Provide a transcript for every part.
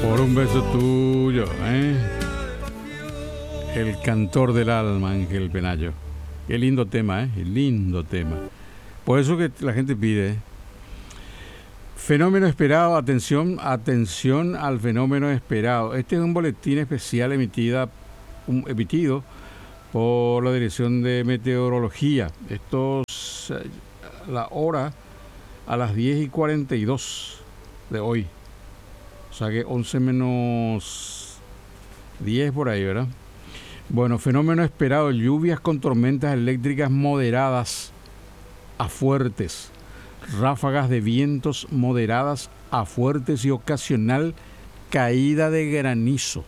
Por un beso tuyo, ¿eh? El cantor del alma, Ángel Penayo. Qué lindo tema, ¿eh? Qué lindo tema. Por eso que la gente pide, ¿eh? Fenómeno esperado, atención al fenómeno esperado. Este es un boletín especial emitido por la Dirección de Meteorología. Esto es la hora a las 10:42 de hoy. O sea que 11 menos 10 por ahí, ¿verdad? Bueno, fenómeno esperado, lluvias con tormentas eléctricas moderadas a fuertes, ráfagas de vientos moderadas a fuertes y ocasional caída de granizo.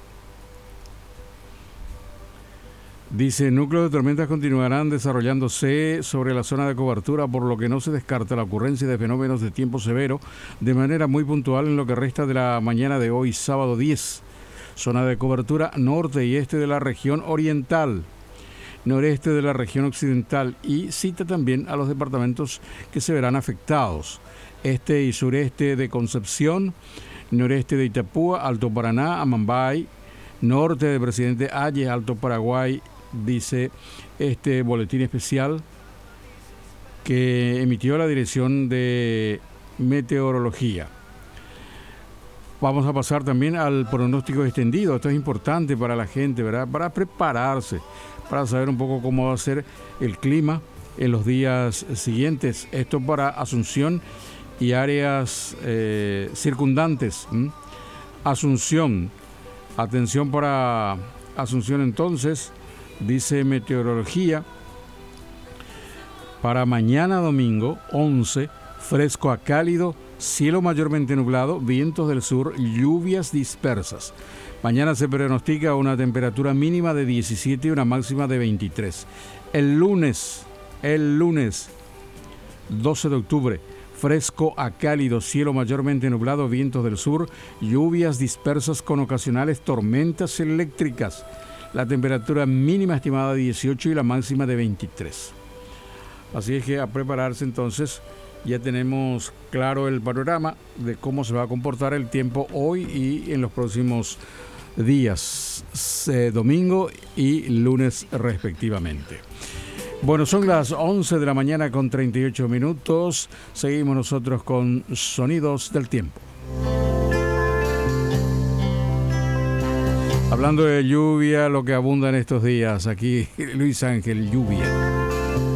Dice, núcleos de tormentas continuarán desarrollándose sobre la zona de cobertura, por lo que no se descarta la ocurrencia de fenómenos de tiempo severo de manera muy puntual en lo que resta de la mañana de hoy, sábado 10. Zona de cobertura norte y este de la región oriental, noreste de la región occidental, y cita también a los departamentos que se verán afectados. Este y sureste de Concepción, noreste de Itapúa, Alto Paraná, Amambay, norte de Presidente Hayes, Alto Paraguay, dice este boletín especial que emitió la Dirección de Meteorología. Vamos a pasar también al pronóstico extendido. Esto es importante para la gente, ¿verdad? Para prepararse, para saber un poco cómo va a ser el clima en los días siguientes. Esto para Asunción y áreas circundantes. Asunción. Atención para Asunción entonces, dice Meteorología, para mañana domingo 11, fresco a cálido, cielo mayormente nublado, vientos del sur, lluvias dispersas. Mañana se pronostica una temperatura mínima de 17 y una máxima de 23. El lunes 12 de octubre, fresco a cálido, cielo mayormente nublado, vientos del sur, lluvias dispersas con ocasionales tormentas eléctricas. La temperatura mínima estimada de 18 y la máxima de 23. Así es que a prepararse entonces, ya tenemos claro el panorama de cómo se va a comportar el tiempo hoy y en los próximos días, domingo y lunes respectivamente. Bueno, son las 11 de la mañana con 38 minutos. Seguimos nosotros con Sonidos del Tiempo. Hablando de lluvia, lo que abunda en estos días, aquí Luis Ángel, lluvia.